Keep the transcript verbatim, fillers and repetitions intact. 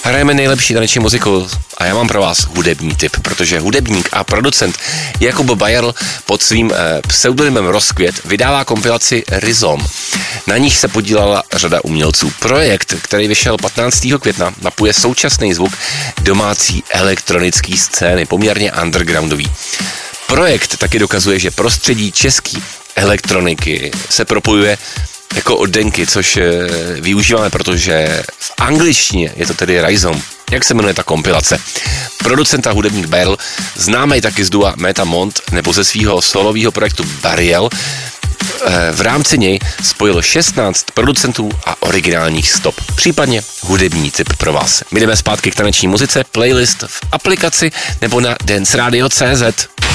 Hrajeme nejlepší taneční muziku a já mám pro vás hudební tip, protože hudebník a producent Jakub Bajerl pod svým eh, pseudonymem Rozkvět vydává kompilaci Rhizom. Na níž se podílela řada umělců. Projekt, který vyšel patnáctého května, mapuje současný zvuk domácí elektronické scény, poměrně undergroundový. Projekt taky dokazuje, že prostředí české elektroniky se propojuje jako oddenky, což využíváme, protože v angličtině je to tedy Rhizom. Jak se jmenuje ta kompilace? Producent a hudebník Bajerl, známý taky z dua Meta Mont nebo ze svého solového projektu Bariel, v rámci něj spojil šestnáct producentů a originálních stop. Případně hudební tip pro vás. My jdeme zpátky k taneční muzice, playlist v aplikaci nebo na danceradio tečka cé zet.